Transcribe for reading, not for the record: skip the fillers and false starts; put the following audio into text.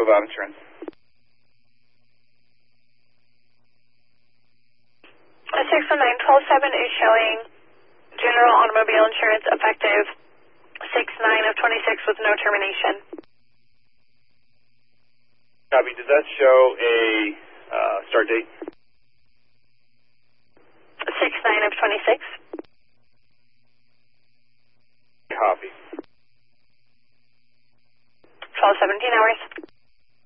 Automobile Insurance. 619-12-7 is showing General Automobile Insurance effective 6/9 of 26 with no termination. Copy. Does that show a start date? 6/9 of 26. Copy. 12-17 hours.